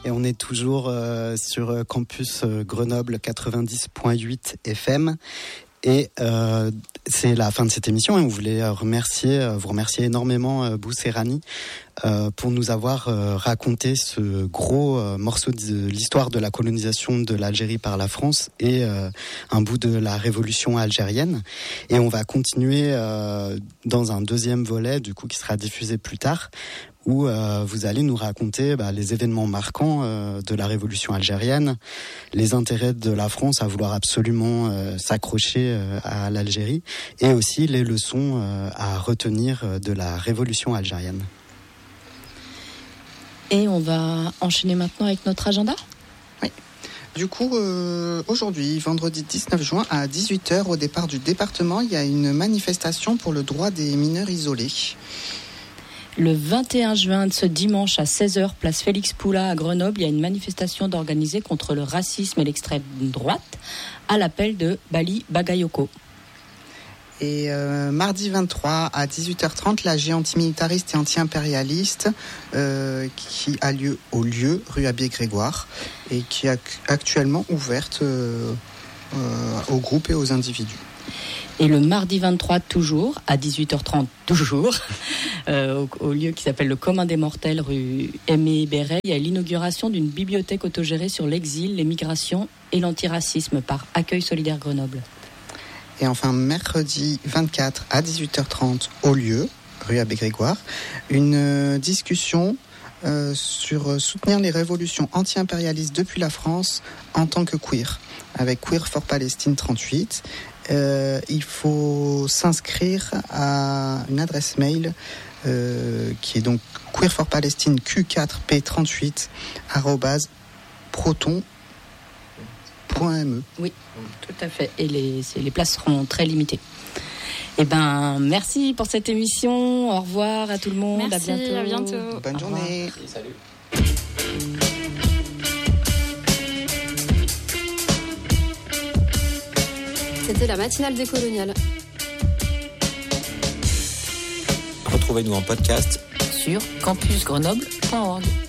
Et on est toujours sur Campus Grenoble 90.8 FM. Et c'est la fin de cette émission et on voulait vous remercier énormément Bousserani pour nous avoir raconté ce gros morceau de l'histoire de la colonisation de l'Algérie par la France et un bout de la révolution algérienne. Et on va continuer dans un deuxième volet du coup qui sera diffusé plus tard, où vous allez nous raconter les événements marquants de la révolution algérienne, les intérêts de la France à vouloir absolument s'accrocher à l'Algérie, et aussi les leçons à retenir de la révolution algérienne. Et on va enchaîner maintenant avec notre agenda ? Oui. Du coup, aujourd'hui, vendredi 19 juin à 18h, au départ du département, il y a une manifestation pour le droit des mineurs isolés. Le 21 juin de ce dimanche à 16h, place Félix Poula à Grenoble, il y a une manifestation organisée contre le racisme et l'extrême droite à l'appel de Bali Bagayoko. Et mardi 23 à 18h30, la GIE antimilitariste et anti-impérialiste qui a lieu au lieu, rue Abbé-Grégoire, et qui est actuellement ouverte aux groupes et aux individus. Et le mardi 23, toujours, à 18h30, toujours, au lieu qui s'appelle le Commun des Mortels, rue Aimé Béret, il y a l'inauguration d'une bibliothèque autogérée sur l'exil, les migrations et l'antiracisme par Accueil Solidaire Grenoble. Et enfin, mercredi 24 à 18h30, au lieu, rue Abbé-Grégoire, une discussion sur soutenir les révolutions anti-impérialistes depuis la France en tant que queer, avec Queer for Palestine 38. Il faut s'inscrire à une adresse mail qui est donc queerforpalestine q4p38 @proton.me. Oui, tout à fait. Et les places seront très limitées. Eh ben, merci pour cette émission. Au revoir à tout le monde. Merci, à bientôt. Bonne journée. Merci, salut. C'était la matinale décoloniale. Retrouvez-nous en podcast Sur campusgrenoble.org.